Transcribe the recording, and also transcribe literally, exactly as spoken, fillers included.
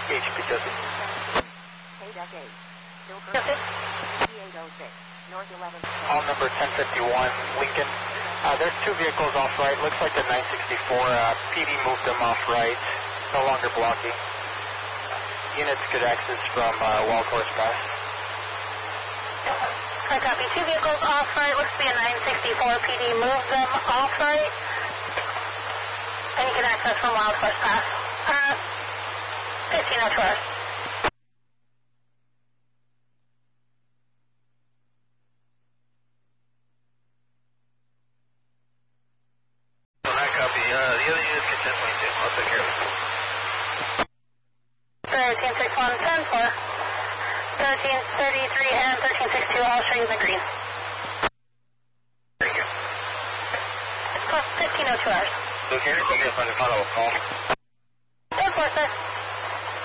H P Jesse. eight F eight. Jesse. P eight oh six. North eleven. Call number ten fifty-one, Lincoln. Uh, there's two vehicles off right. Looks like the nine sixty-four uh, P D moved them off right. No longer blocking. Units could access from uh, Wild Horse Pass. I copy. Two vehicles off right. Looks to be a nine sixty-four P D moved them off right. And you can access from Wild Horse Pass. Uh, fifteen oh two hours. thirteen six one ten for thirteen thirty-three and thirteen sixty-two, all showing the green. Thank you. Plus fifteen oh two hours. Okay, we'll get a follow-up call. ten four, sir.